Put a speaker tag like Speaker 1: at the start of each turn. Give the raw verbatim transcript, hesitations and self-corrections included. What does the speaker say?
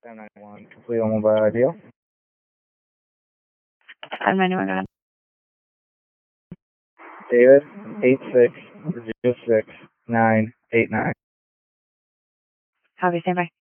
Speaker 1: ten ninety-one, complete on mobile ideal.
Speaker 2: ten ninety-one, go ahead.
Speaker 1: David, eight six zero six nine eight nine.
Speaker 2: Copy, stand by.